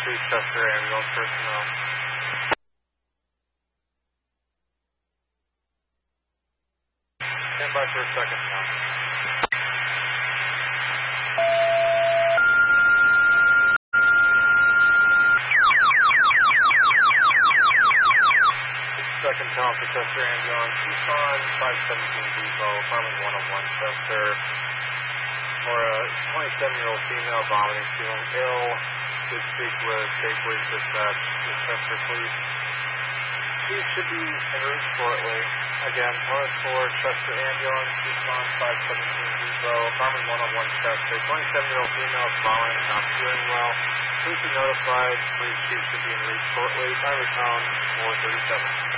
3 Chester ambulance personnel. Stand by for a second now. Second town for Chester ambulance. Tucson 517 Depot, apartment 101 Chester. For a 27-year-old female vomiting, feeling ill. Did speak with Safeway Dispatch with Chester Police. She should be en route shortly. Again, 104 Chester ambulance, Tucson 517 Depot, apartment 101 Chester. 27-year-old female is vomiting, not feeling well. Please be notified. Police chief should be en route shortly. Time of town 437.